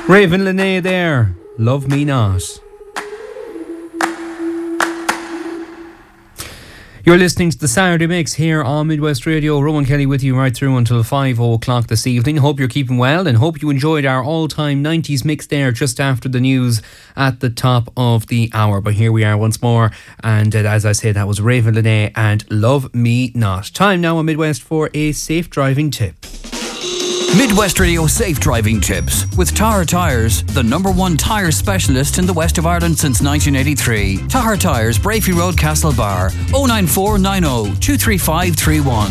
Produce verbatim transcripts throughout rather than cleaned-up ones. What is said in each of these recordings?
Raven Linnae there, Love Me Not. You're listening to the Saturday Mix here on Midwest Radio. Rowan Kelly with you right through until five o'clock this evening. Hope you're keeping well and hope you enjoyed our all-time nineties mix there just after the news at the top of the hour. But here we are once more, and uh, as I said, that was Raven Linnae and Love Me Not. Time now on Midwest for a safe driving tip. Midwest Radio Safe Driving Tips with Tahar Tyres, the number one tyre specialist in the west of Ireland since nineteen eighty-three. Tahar Tyres, Brafey Road, Castlebar, oh nine four nine oh two three five three one.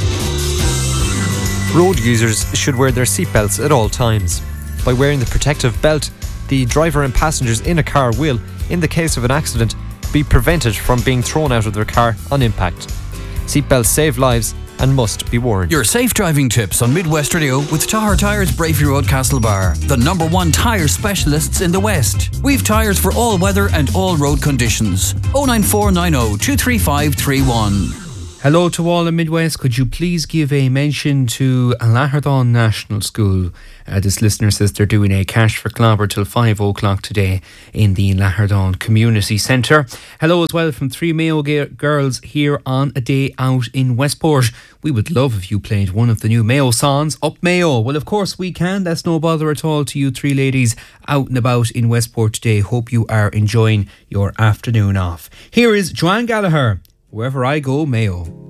Road users should wear their seatbelts at all times. By wearing the protective belt, the driver and passengers in a car will, in the case of an accident, be prevented from being thrown out of their car on impact. Seatbelts save lives and must be worn. Your safe driving tips on Midwest Radio with Tahar Tyres, Brafey Road, Castlebar, the number one tyre specialists in the West. We've tyres for all weather and all road conditions. oh nine four nine oh two three five three one. Hello to all in Midwest. Could you please give a mention to Lahardon National School? Uh, this listener says they're doing a cash for clobber till five o'clock today in the Lahardon Community Centre. Hello as well from three Mayo g- girls here on a day out in Westport. We would love if you played one of the new Mayo songs, Up Mayo. Well, of course we can. That's no bother at all to you three ladies out and about in Westport today. Hope you are enjoying your afternoon off. Here is Joanne Gallagher. Wherever I go, Mayo.